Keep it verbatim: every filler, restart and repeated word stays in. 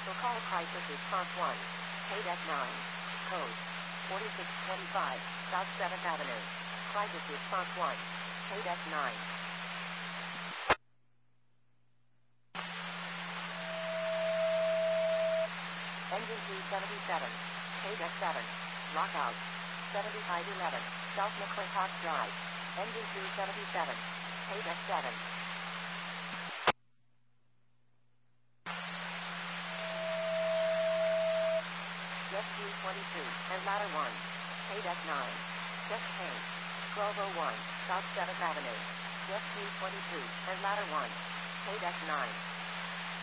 Commercial call crisis response one. K-Deck nine. Code forty-six twenty-five, South seventh Avenue. Crisis response one. K-Deck nine. Engine two seventy-seven. K-Deck seven. Lockout. seventy-five eleven, South McClintock Drive. Engine two seventy-seven. K-Deck seven. Rescue twenty-two, and ladder one. K-Deck nine. Check change. twelve oh one, South seventh Avenue. Rescue twenty-two, and ladder one. K-Deck nine.